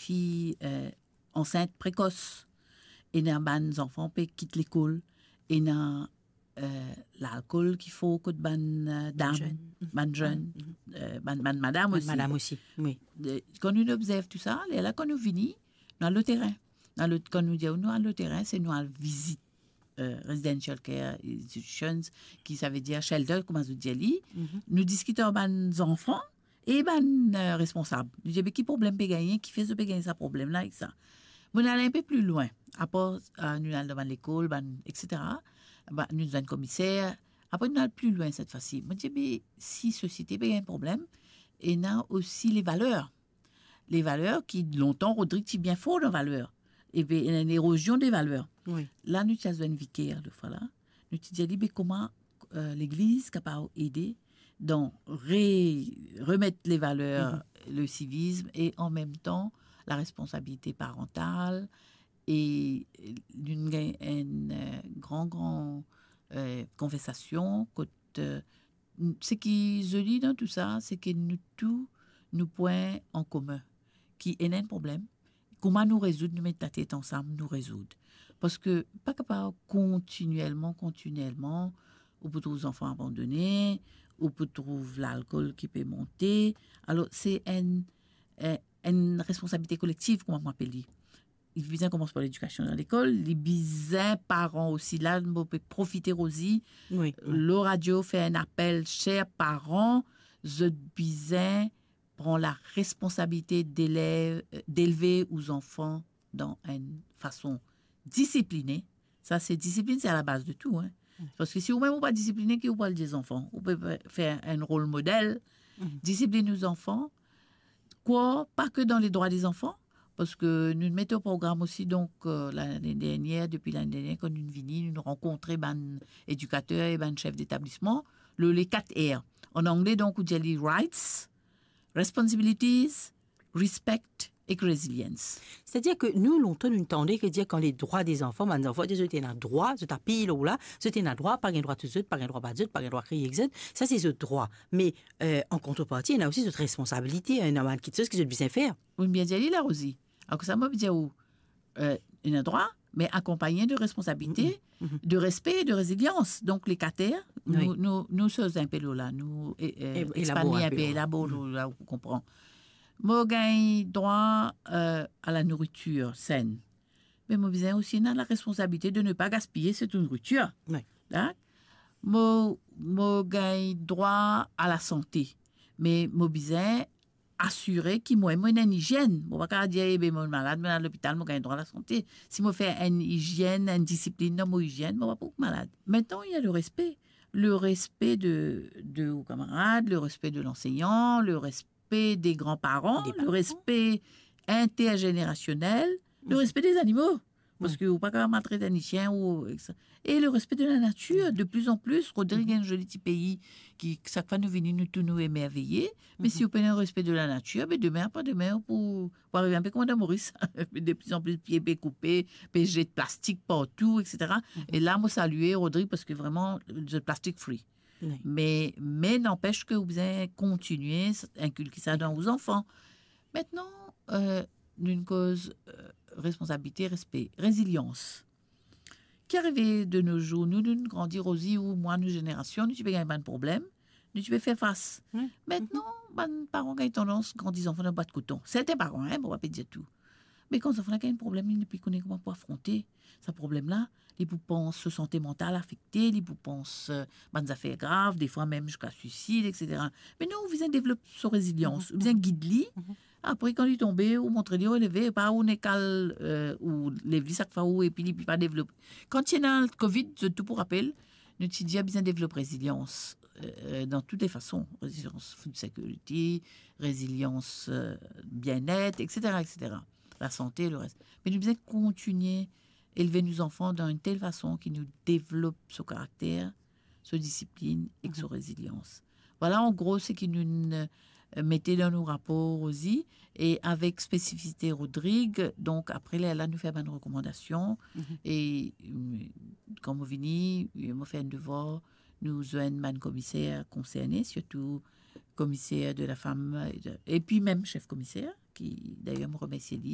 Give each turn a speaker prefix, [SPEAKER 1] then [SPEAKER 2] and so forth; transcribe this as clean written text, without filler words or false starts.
[SPEAKER 1] filles enceintes précoces. Et dans les enfants qui quittent l'école. Et dans l'alcool qu'il faut que ban dames, ban jeunes, ban madame aussi.
[SPEAKER 2] Madame aussi, oui.
[SPEAKER 1] Quand nous observons tout ça, là, quand nous venons dans le terrain, quand nous disons nous, le terrain, c'est nous à visite residential care institutions, qui ça veut dire shelter, comme on dit, nous discutons des enfants et des responsables. Nous disons, qui problème peut gagner, qui fait ce peut gagner ce problème-là avec ça. Nous allons un peu plus loin. Après, nous allons devant l'école, etc. Nous avons un commissaire. Après, nous allons plus loin cette fois-ci. Je dis, mais si société a un problème, et il y a aussi les valeurs. Les valeurs qui, longtemps, Rodrigue, c'est bien fort de valeurs. Et bien, il y a une érosion des valeurs.
[SPEAKER 2] Oui.
[SPEAKER 1] Là, nous avons un vicaire, de fois là. Nous avons dit, mais comment l'Église est capable d'aider dans remettre les valeurs, le civisme, et en même temps, la responsabilité parentale, et une grande conversation. Ce qui je dis dans tout ça, c'est que nous tous nous points en commun, qui est un problème. Comment nous résoudre, nous mettre la tête ensemble, nous résoudre. Parce que pas capable continuellement, ou peut trouver les enfants abandonnés, ou peut trouver l'alcool qui peut monter. Alors c'est une responsabilité collective, comme on m'appelle. Les bisins commencent par l'éducation dans l'école. Les bisins parents aussi, là, on peut profiter aussi.
[SPEAKER 2] Oui.
[SPEAKER 1] Le radio fait un appel, chers parents, the bisins prend la responsabilité d'élever aux enfants dans une façon disciplinée. Ça, c'est discipline, c'est à la base de tout. Hein. Parce que si vous-même vous pas discipliné, qui vous parle des enfants? Vous pouvez faire un rôle modèle, discipliner nos enfants. Quoi? Pas que dans les droits des enfants, parce que nous mettons au programme aussi, donc, l'année dernière, depuis l'année dernière, quand nous venons, nous rencontrons des éducateurs et des chefs d'établissement, les 4 R. En anglais, donc, on dit rights, responsibilities, respect et resilience.
[SPEAKER 2] C'est-à-dire que nous, longtemps, nous entendons que dire quand les droits des enfants, les enfants, ils ont un droit, ils ont pile ou là, ils ont un droit, pas un droit tout seul, pas un droit pas tout, pas un droit crier, etc. Ça, c'est ce droit. Mais, en contrepartie, il y a aussi cette responsabilité, un homme qui sait ce qu'ils ont besoin de faire.
[SPEAKER 1] Oui, bien dit, là aussi. Alors que ça m'a dit où, il y a un droit, mais accompagné de responsabilité, de respect et de résilience. Donc, les critères, nous sommes un peu là, nous, expandons un peu, élaborons là, vous comprenez. Moi, j'ai droit à la nourriture saine. Mais moi, j'ai aussi la responsabilité de ne pas gaspiller cette nourriture.
[SPEAKER 2] Oui.
[SPEAKER 1] Moi, j'ai droit à la santé. Mais moi, j'ai assurer qu'il m'a une hygiène. Moi, pas dire, eh bien, moi, malade, mais à l'hôpital, moi, j'ai droit à la santé. Si moi, fais une hygiène, une discipline dans mon hygiène, moi, pas malade. Maintenant, il y a le respect. Le respect de vos camarades, le respect de l'enseignant, le respect des grands-parents, le respect intergénérationnel, le respect des animaux. Parce que vous pas quand même maltraiter un chien et le respect de la nature. De plus en plus, Rodrigue est un joli petit pays qui, chaque fois nous venons, nous tous nous émerveiller. Mais si vous prenez un respect de la nature, mais demain, après demain, pour arriver un peu comme Madame Maurice. De plus en plus, pieds coupés, jets de plastique partout, etc. Et là, moi, saluer Rodrigue parce que vraiment, le plastique free. Mais n'empêche que vous allez continuer à inculquer ça dans vos enfants. Maintenant, d'une cause responsabilité, respect, résilience. Qui arrive de nos jours, nous grandir aussi, ou moi, nos générations, nous, tu peux gagner un problème, nous, tu peux faire face. Maintenant, les parents ont tendance, quand ils enfants, ne pas de coton. Certains parents, hein, on va pas dire tout. Mais quand les enfants ont un problème, ils ne peuvent pas comment pour affronter ce problème-là. Ils pensent se santé mentale affectée, ils pensent des affaires graves, des fois même jusqu'à suicide, etc. Mais nous, vous avez développé sa résilience, vous avez guidé. Après, quand il est tombé, ou montrer lui relever, pas ou n'est ou lever chaque fois, ou et puis il peut pas développer. Quand il y a le Covid, tout pour rappel, nous avons bien besoin de développer résilience dans toutes les façons. Résilience food security, résilience bien-être, etc., etc. La santé, le reste. Mais nous devons continuer à élever nos enfants dans une telle façon qu'ils nous développent ce caractère, ce discipline et ce résilience. Voilà, en gros, ce qui nous mettait dans nos rapports aussi. Et avec spécificité Rodrigue, donc après, là, nous faisons une recommandation. Et quand on vient, on fait un devoir, nous avons un commissaire concerné, surtout commissaire de la femme, et puis même chef commissaire, qui d'ailleurs me remercie